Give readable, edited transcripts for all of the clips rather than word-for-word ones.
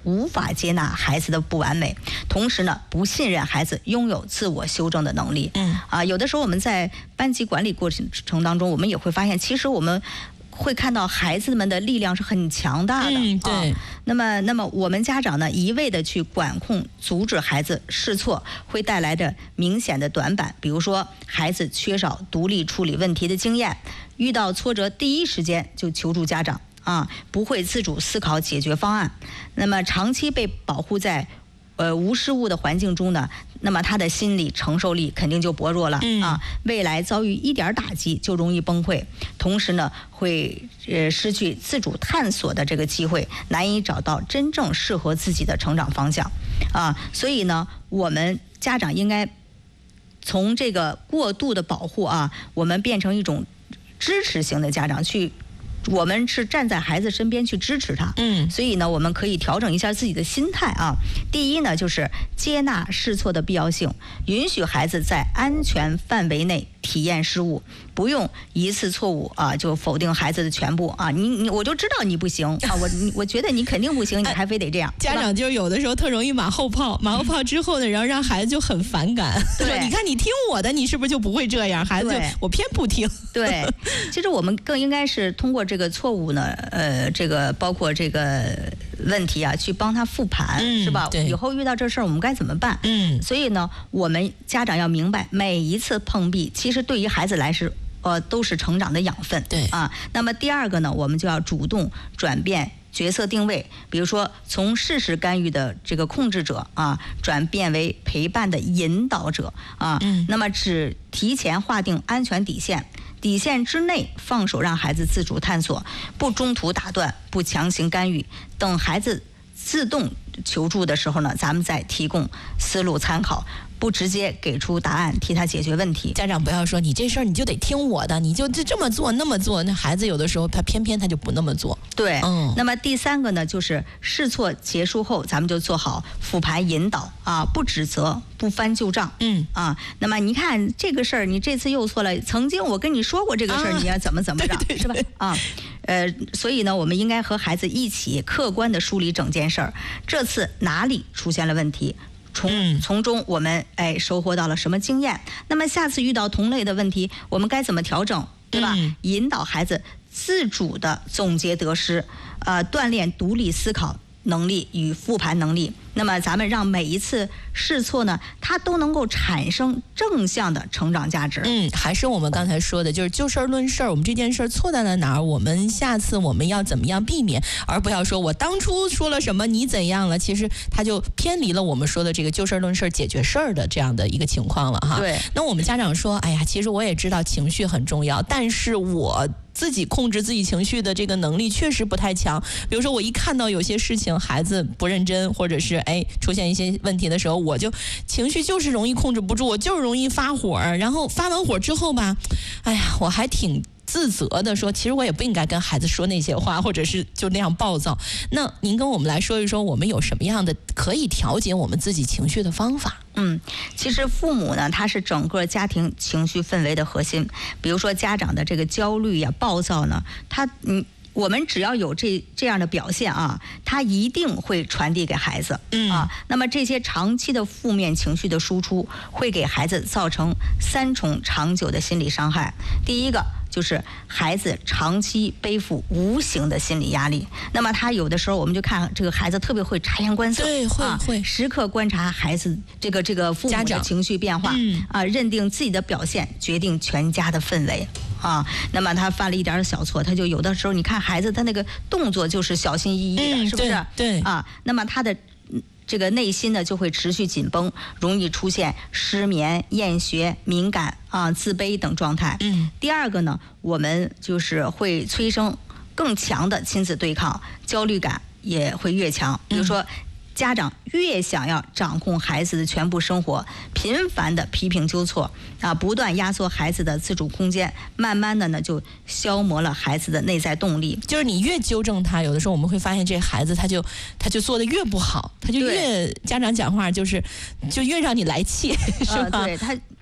无法接纳孩子的不完美，同时呢，不信任孩子拥有自我修正的能力。有的时候我们在班级管理过程当中，我们也会发现，其实我们会看到孩子们的力量是很强大的。 对。 那么我们家长呢，一味的去管控、阻止孩子试错，会带来的明显的短板。比如说，孩子缺少独立处理问题的经验，遇到挫折第一时间就求助家长不会自主思考解决方案。那么长期被保护在无失误的环境中呢，那么他的心理承受力肯定就薄弱了未来遭遇一点打击就容易崩溃，同时呢会失去自主探索的这个机会，难以找到真正适合自己的成长方向所以呢，我们家长应该从这个过度的保护我们变成一种支持型的家长我们是站在孩子身边去支持他。所以呢，我们可以调整一下自己的心态第一呢，就是接纳试错的必要性，允许孩子在安全范围内体验失误，不用一次错误就否定孩子的全部我就知道你不行我觉得你肯定不行，你还非得这样。 家长就有的时候特容易马后炮之后呢，然后让孩子就很反感，说你看你听我的，你是不是就不会这样？孩子就我偏不听。 对，其实我们更应该是通过这个错误呢，这个包括这个问题去帮他复盘，是吧？以后遇到这事儿我们该怎么办？所以呢，我们家长要明白，每一次碰壁，其实对于孩子来说，都是成长的养分。那么第二个呢，我们就要主动转变角色定位，比如说从事实干预的这个控制者转变为陪伴的引导者那么只提前划定安全底线。底线之内放手让孩子自主探索，不中途打断，不强行干预，等孩子自动求助的时候呢，咱们再提供思路参考，不直接给出答案替他解决问题。 家长不要说你这事儿你就得听我的，你就这么做那么做，那孩子有的时候他偏偏他就不那么做。 对，那么第三个呢，就是试错结束后，咱们就做好复盘引导不指责，不翻旧账。那么你看这个事儿，你这次又错了，曾经我跟你说过这个事儿，你要怎么着，是吧？所以呢，我们应该和孩子一起客观的梳理整件事儿，这次哪里出现了问题？从中我们收获到了什么经验？那么下次遇到同类的问题，我们该怎么调整，对吧？引导孩子自主的总结得失，锻炼独立思考能力与复盘能力。那么咱们让每一次试错呢，它都能够产生正向的成长价值。 还是我们刚才说的，就是就事论事，我们这件事错在了哪儿，我们下次我们要怎么样避免，而不要说我当初说了什么你怎样了，其实它就偏离了我们说的这个就事论事解决事儿的这样的一个情况了哈。 对。 那我们家长说，哎呀，其实我也知道情绪很重要，但是我自己控制自己情绪的这个能力确实不太强。比如说我一看到有些事情孩子不认真，或者是出现一些问题的时候，我就情绪就是容易控制不住，我就是容易发火，然后发完火之后吧，哎呀，我还挺自责的，说其实我也不应该跟孩子说那些话，或者是就那样暴躁。那您跟我们来说一说，我们有什么样的可以调节我们自己情绪的方法？ 其实父母呢，他是整个家庭情绪氛围的核心。比如说家长的这个焦虑暴躁呢，我们只要有这样的表现他一定会传递给孩子那么这些长期的负面情绪的输出，会给孩子造成3重长久的心理伤害。第一个就是孩子长期背负无形的心理压力，那么他有的时候我们就看这个孩子特别会察言观色， 对，会时刻观察孩子这个父母的情绪变化认定自己的表现决定全家的氛围那么他犯了一点小错，他就有的时候你看孩子他那个动作就是小心翼翼的，是不是？ 对那么他的这个内心呢就会持续紧绷，容易出现失眠、厌学、敏感自卑等状态。第二个呢，我们就是会催生更强的亲子对抗，焦虑感也会越强。比如说家长越想要掌控孩子的全部生活，频繁的批评纠错不断压缩孩子的自主空间，慢慢的呢就消磨了孩子的内在动力。 就是你越纠正他，有的时候我们会发现这孩子他就做的越不好，他就越家长讲话就越让你来气，是吧？ 对，他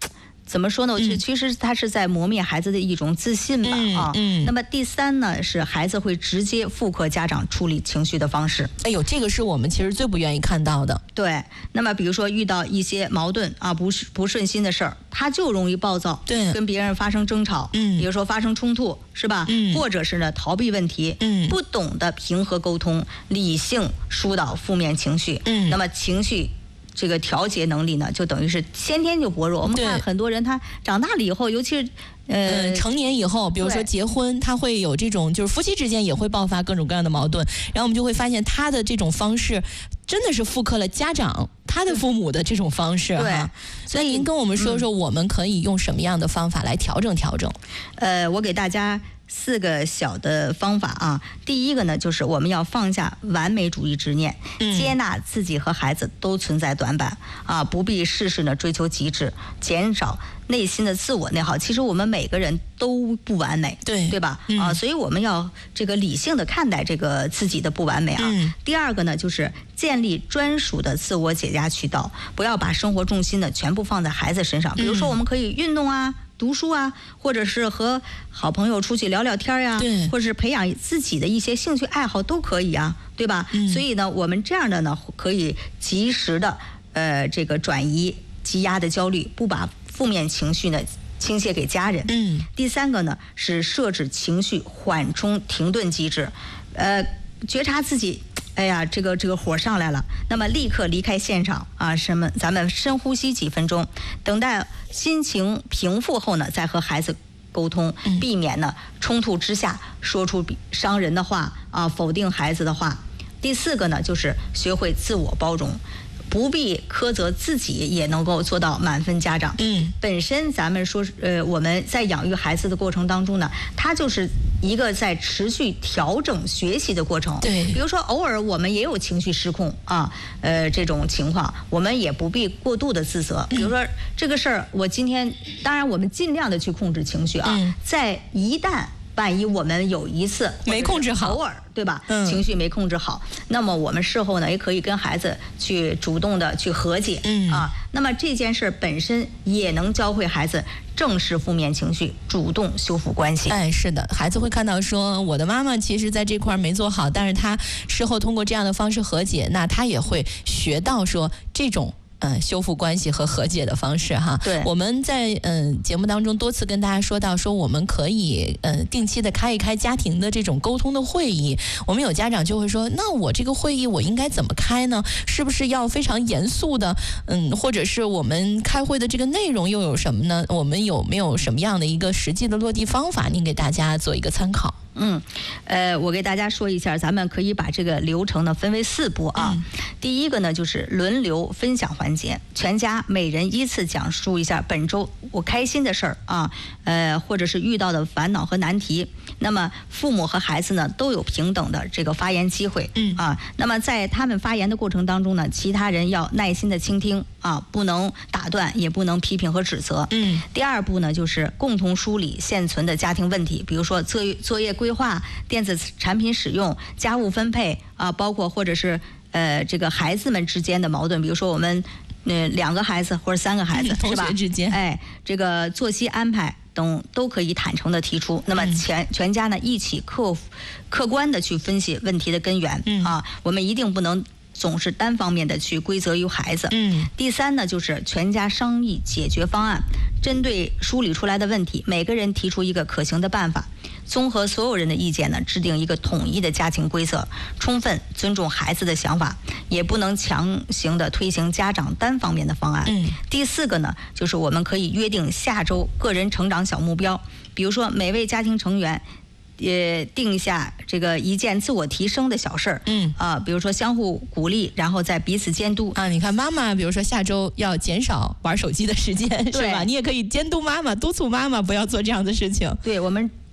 怎么说呢？其实他是在磨灭孩子的一种自信吧啊。那么第三呢，是孩子会直接复刻家长处理情绪的方式。 哎呦，这个是我们其实最不愿意看到的。 对，那么比如说遇到一些矛盾啊、不顺心的事儿，他就容易暴躁， 对， 跟别人发生争吵，比如说发生冲突，是吧？或者是呢逃避问题，不懂得平和沟通，理性疏导负面情绪，那么情绪这个调节能力呢，就等于是先天就薄弱。我们看很多人他长大了以后，尤其是成年以后，比如说结婚，他会有这种就是夫妻之间也会爆发各种各样的矛盾，然后我们就会发现他的这种方式真的是复刻了家长他的父母的这种方式哈。所以您跟我们说说，我们可以用什么样的方法来调整？ 我给大家4个小的方法啊。第一个呢，就是我们要放下完美主义执念，接纳自己和孩子都存在短板啊，不必事事呢追求极致，减少内心的自我内耗。其实我们每个人都不完美，对吧？所以我们要这个理性的看待这个自己的不完美啊。第二个呢，就是建立专属的自我解压渠道，不要把生活重心呢全部放在孩子身上。比如说，我们可以运动啊。读书啊，或者是和好朋友出去聊聊天呀，或者是培养自己的一些兴趣爱好都可以啊，对吧？所以呢，我们这样的呢，可以及时的这个转移积压的焦虑，不把负面情绪呢倾泻给家人。第三个呢是设置情绪缓冲停顿机制，觉察自己。哎呀，这个火上来了，那么立刻离开现场啊！咱们深呼吸几分钟，等待心情平复后呢，再和孩子沟通，避免呢冲突之下说出伤人的话啊，否定孩子的话。第4个呢，就是学会自我包容。不必苛责自己，也能够做到满分家长。本身咱们说，我们在养育孩子的过程当中呢，它就是一个在持续调整学习的过程。 对， 比如说偶尔我们也有情绪失控啊，这种情况，我们也不必过度的自责。比如说这个事儿，我今天，当然我们尽量的去控制情绪啊，在一旦万一我们有一次没控制好， 偶尔对吧？情绪没控制好，那么我们事后呢也可以跟孩子去主动的去和解，啊，那么这件事本身也能教会孩子正视负面情绪，主动修复关系。 哎，是的，孩子会看到说我的妈妈其实在这块没做好，但是她事后通过这样的方式和解，那她也会学到说这种修复关系和和解的方式哈。 对， 我们在节目当中多次跟大家说到，说我们可以定期的开一开家庭的这种沟通的会议。我们有家长就会说，那我这个会议我应该怎么开呢？是不是要非常严肃的？或者是我们开会的这个内容又有什么呢？我们有没有什么样的一个实际的落地方法？您给大家做一个参考。 我给大家说一下，咱们可以把这个流程呢分为4步啊。第一个呢就是轮流分享环节，全家每人依次讲述一下本周我开心的事儿啊，或者是遇到的烦恼和难题。那么父母和孩子呢都有平等的这个发言机会，那么在他们发言的过程当中呢，其他人要耐心的倾听啊，不能打断，也不能批评和指责。第2步呢就是共同梳理现存的家庭问题，比如说作业规划、电子产品使用、家务分配啊，包括或者是这个孩子们之间的矛盾，比如说我们2个孩子或者3个孩子， 同学之间， 这个作息安排等都可以坦诚的提出。那么全家呢一起客观的去分析问题的根源啊，我们一定不能总是单方面的去归责于孩子。第3呢就是全家商议解决方案，针对梳理出来的问题，每个人提出一个可行的办法，综合所有人的意见呢，制定一个统一的家庭规则，充分尊重孩子的想法，也不能强行的推行家长单方面的方案。第4个呢，就是我们可以约定下周个人成长小目标，比如说每位家庭成员也定下这个一件自我提升的小事儿，比如说相互鼓励，然后再彼此监督啊。你看妈妈，比如说下周要减少玩手机的时间，是吧？你也可以监督妈妈，督促妈妈不要做这样的事情。 对，我们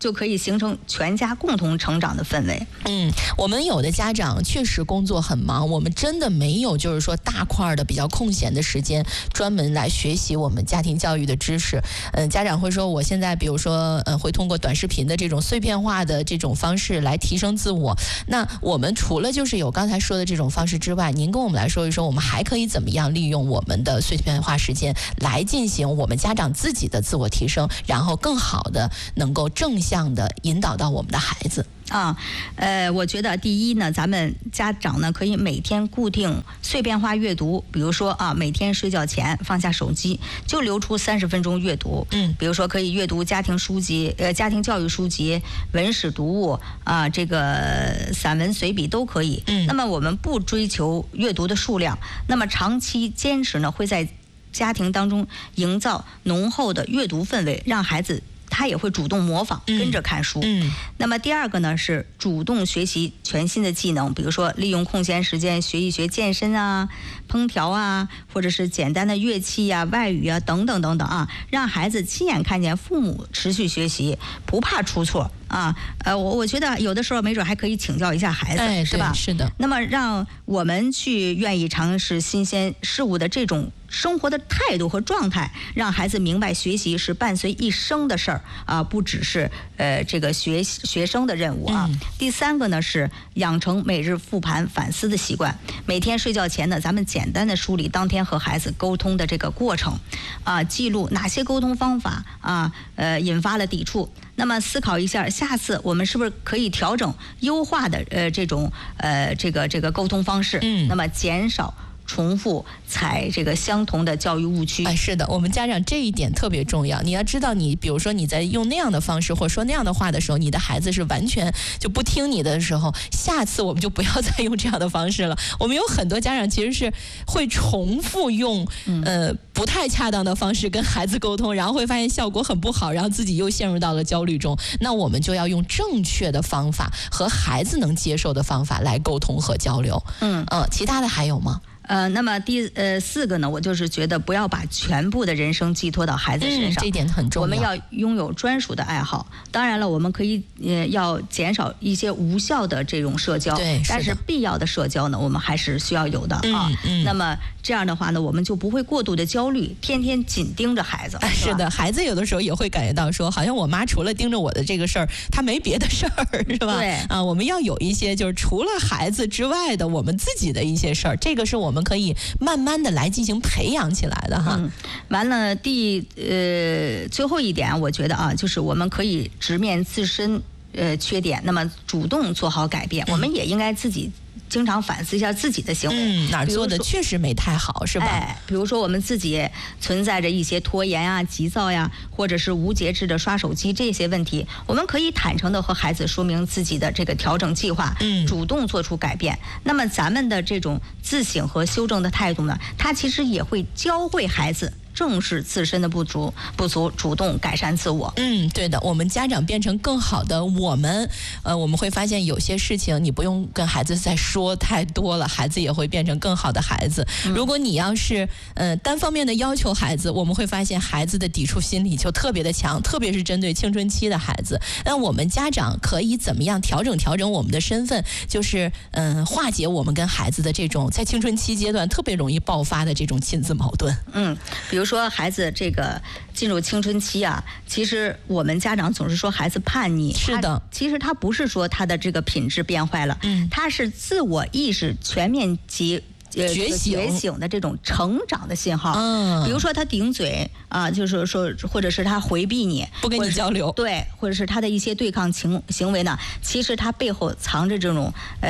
就可以形成全家共同成长的氛围。 我们有的家长确实工作很忙，我们真的没有就是说大块的比较空闲的时间专门来学习我们家庭教育的知识。家长会说我现在比如说会通过短视频的这种碎片化的这种方式来提升自我。那我们除了就是有刚才说的这种方式之外，您跟我们来说一说，我们还可以怎么样利用我们的碎片化时间来进行我们家长自己的自我提升，然后更好的能够正向的引导到我们的孩子。 我觉得第一呢，咱们家长呢可以每天固定碎片化阅读，比如说每天睡觉前放下手机，就留出30分钟阅读。比如说可以阅读家庭书籍、家庭教育书籍、文史读物这个散文随笔都可以。那么我们不追求阅读的数量，那么长期坚持呢，会在家庭当中营造浓厚的阅读氛围，让孩子他也会主动模仿，跟着看书。那么第二个呢是主动学习全新的技能，比如说利用空闲时间学一学健身烹调或者是简单的乐器外语等等等等让孩子亲眼看见父母持续学习，不怕出错我觉得有的时候没准还可以请教一下孩子，是吧？ 是的。 那么让我们去愿意尝试新鲜事物的这种生活的态度和状态，让孩子明白学习是伴随一生的事儿不只是这个学生的任务第三个呢是养成每日复盘反思的习惯，每天睡觉前呢，咱们简单的梳理当天和孩子沟通的这个过程记录哪些沟通方法引发了抵触，那么思考一下下次我们是不是可以调整优化的这种这个沟通方式，那么减少重复踩这个相同的教育误区。 是的，我们家长这一点特别重要。你要知道，你比如说你在用那样的方式或说那样的话的时候，你的孩子是完全就不听你的时候，下次我们就不要再用这样的方式了。我们有很多家长其实是会重复用不太恰当的方式跟孩子沟通，然后会发现效果很不好，然后自己又陷入到了焦虑中。那我们就要用正确的方法和孩子能接受的方法来沟通和交流。其他的还有吗？ 那么第四个呢，我就是觉得不要把全部的人生寄托到孩子身上， 这一点很重要。 我们要拥有专属的爱好。当然了，我们可以要减少一些无效的这种社交，但是必要的社交呢，我们还是需要有的那么这样的话呢，我们就不会过度的焦虑，天天紧盯着孩子。 是的，孩子有的时候也会感觉到说，好像我妈除了盯着我的这个事儿，她没别的事儿，是吧？ 对我们要有一些就是除了孩子之外的我们自己的一些事儿，这个是我们可以慢慢的来进行培养起来的完了，最后一点，我觉得就是我们可以直面自身缺点，那么主动做好改变。我们也应该自己经常反思一下自己的行为， 哪儿做的确实没太好，是吧？ 比如说我们自己存在着一些拖延急躁或者是无节制的刷手机这些问题，我们可以坦诚的和孩子说明自己的这个调整计划，主动做出改变。那么咱们的这种自省和修正的态度呢，它其实也会教会孩子正视自身的不足，主动改善自我。 对的，我们家长变成更好的我们会发现有些事情你不用跟孩子再说太多了，孩子也会变成更好的孩子。如果你要是单方面的要求孩子，我们会发现孩子的抵触心理就特别的强，特别是针对青春期的孩子。那我们家长可以怎么样调整我们的身份，就是化解我们跟孩子的这种在青春期阶段特别容易爆发的这种亲子矛盾。 比如说孩子这个进入青春期其实我们家长总是说孩子叛逆， 是的， 其实他不是说他的这个品质变坏了，他是自我意识全面觉醒的这种成长的信号。比如说他顶嘴就是说，或者是他回避你， 不跟你交流， 对，或者是他的一些对抗行为呢，其实他背后藏着这种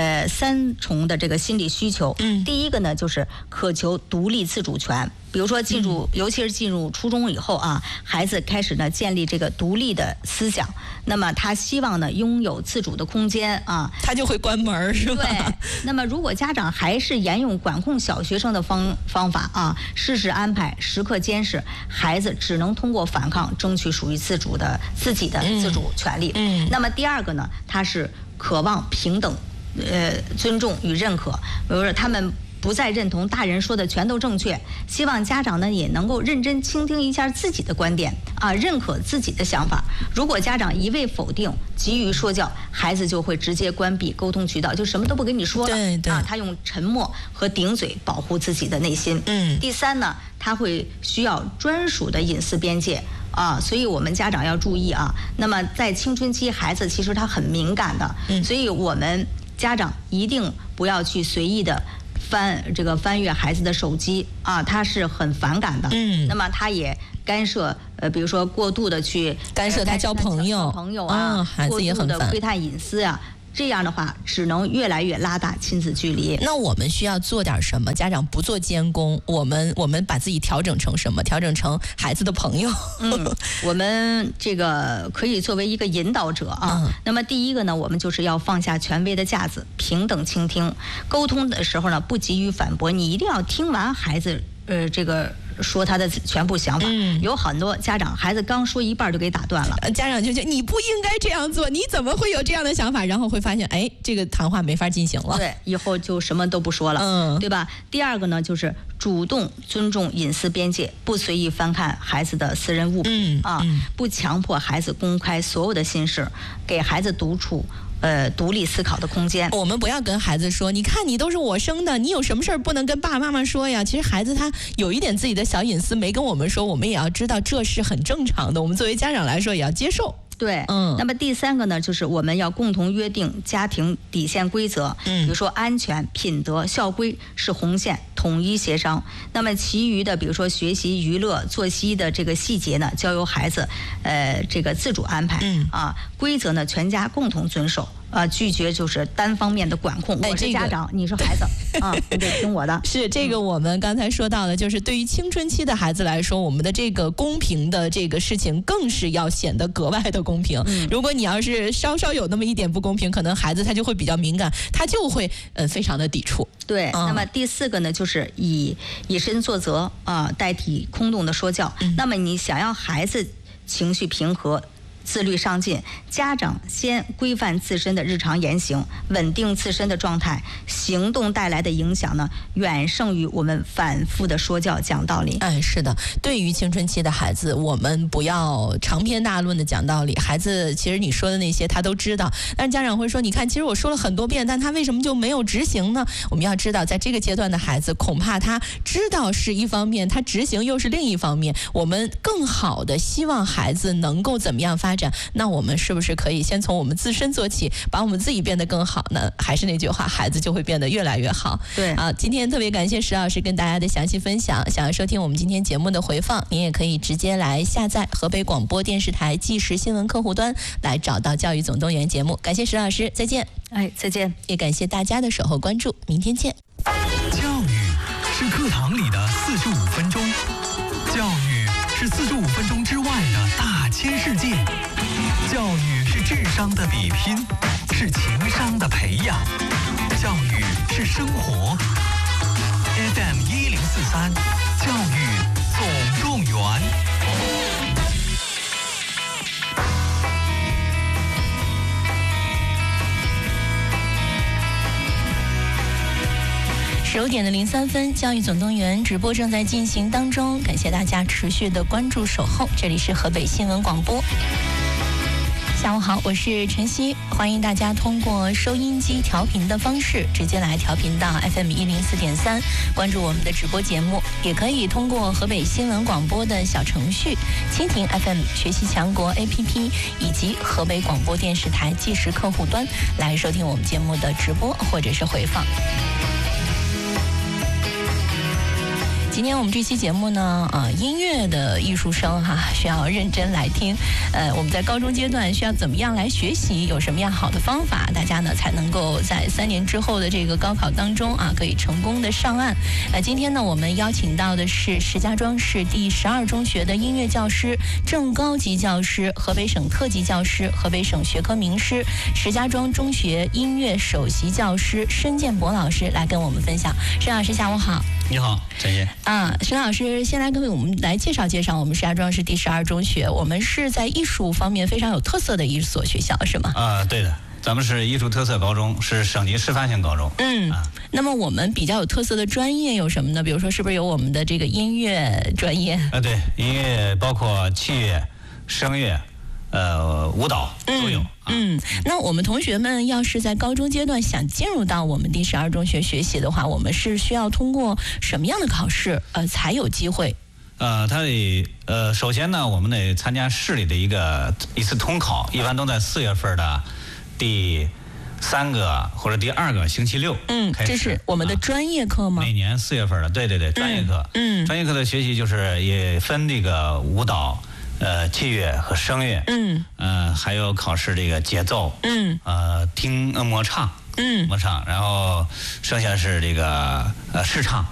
3重的这个心理需求。第一个呢就是渴求独立自主权。比如说尤其是进入初中以后孩子开始呢建立这个独立的思想，那么他希望呢拥有自主的空间他就会关门，是吧？ 对。那么如果家长还是沿用管控小学生的方法事事安排，时刻监视，孩子只能通过反抗争取属于自己的自主权利。那么第二个呢，他是渴望平等、尊重与认可，比如说他们不再认同大人说的全都正确。希望家长呢也能够认真倾听一下自己的观点啊，认可自己的想法。如果家长一味否定，急于说教，孩子就会直接关闭沟通渠道，就什么都不跟你说了。 对啊，他用沉默和顶嘴保护自己的内心。第三呢，他会需要专属的隐私边界。啊，所以我们家长要注意啊。那么在青春期，孩子其实他很敏感的，所以我们家长一定不要去随意的翻阅孩子的手机啊，他是很反感的。那么他也干涉比如说过度的去干涉他交朋友啊， 孩子也很烦， 过度的窥探隐私啊。这样的话，只能越来越拉大亲子距离。 那我们需要做点什么？家长不做监工，我们把自己调整成什么？调整成孩子的朋友。 我们这个可以作为一个引导者啊。那么第一个呢，我们就是要放下权威的架子，平等倾听。沟通的时候呢，不急于反驳，你一定要听完孩子这个说他的全部想法。有很多家长孩子刚说一半就给打断了， 家长就觉得你不应该这样做，你怎么会有这样的想法？然后会发现，哎，这个谈话没法进行了。 对，以后就什么都不说了，对吧？第二个呢，就是主动尊重隐私边界，不随意翻看孩子的私人物品不强迫孩子公开所有的心事，给孩子独处。独立思考的空间。 我们不要跟孩子说，你看你都是我生的，你有什么事儿不能跟爸爸妈妈说呀？其实孩子他有一点自己的小隐私没跟我们说，我们也要知道这是很正常的。我们作为家长来说也要接受。 对，那么第三个呢，就是我们要共同约定家庭底线规则，比如说安全、品德、校规是红线，统一协商。那么其余的，比如说学习、娱乐、作息的这个细节呢，交由孩子这个自主安排。规则呢，全家共同遵守。拒绝就是单方面的管控。我是家长，你是孩子你得听我的。 是这个，我们刚才说到的，就是对于青春期的孩子来说，我们的这个公平的这个事情，更是要显得格外的公平。如果你要是稍稍有那么一点不公平，可能孩子他就会比较敏感，他就会非常的抵触。 对，那么第四个呢，就是以身作则代替空洞的说教。那么你想要孩子情绪平和、自律上进，家长先规范自身的日常言行，稳定自身的状态，行动带来的影响呢，远胜于我们反复的说教讲道理。 是的，对于青春期的孩子，我们不要长篇大论的讲道理。孩子其实你说的那些他都知道，但是家长会说，你看，其实我说了很多遍，但他为什么就没有执行呢？我们要知道，在这个阶段的孩子，恐怕他知道是一方面，他执行又是另一方面。我们更好的希望孩子能够怎么样发展？那我们是不是可以先从我们自身做起，把我们自己变得更好呢？还是那句话，孩子就会变得越来越好。 对今天特别感谢石老师跟大家的详细分享。想要收听我们今天节目的回放，您也可以直接来下载河北广播电视台即时新闻客户端，来找到教育总动员节目。感谢石老师，再见。 再见。 也感谢大家的守候关注，明天见。 教育是课堂里的45分钟，教育是45分钟之外的大千世界。教育是智商的比拼，是情商的培养，教育是生活。FM 1043，教育总动员。 19点03分，教育总动员直播正在进行当中，感谢大家持续的关注守候，这里是河北新闻广播。下午好，我是晨曦，欢迎大家通过收音机调频的方式直接来调频到 FM 104.3，关注我们的直播节目，也可以通过河北新闻广播的小程序、蜻蜓 FM 学习强国 APP 以及河北广播电视台即时客户端来收听我们节目的直播或者是回放。今天我们这期节目呢，音乐的艺术生需要认真来听。我们在高中阶段需要怎么样来学习？有什么样好的方法？大家呢才能够在3年之后的这个高考当中可以成功的上岸。今天呢，我们邀请到的是石家庄市第12中学的音乐教师、正高级教师、河北省特级教师、河北省学科名师、石家庄中学音乐首席教师申建博老师来跟我们分享。申老师，下午好。 你好，陈烨。 申老师，先来跟我们来介绍介绍我们石家庄市第12中学。我们是在艺术方面非常有特色的一所学校，是吗？ 对的。 咱们是艺术特色高中，是省级示范性高中。 那么我们比较有特色的专业有什么呢？比如说，是不是有我们的这个音乐专业？ 对，音乐包括器乐、声乐。舞蹈都有。 那我们同学们要是在高中阶段想进入到我们第12中学学习的话，我们是需要通过什么样的考试才有机会？ 他得首先呢，我们得参加市里的一次通考，一般都在4月份的第3个或者第2个星期六开始。 这是我们的专业课吗？ 每年4月份的，对，专业课。专业课的学习就是也分这个舞蹈。器乐和声乐，还有考试这个节奏，模唱，然后剩下是这个试唱，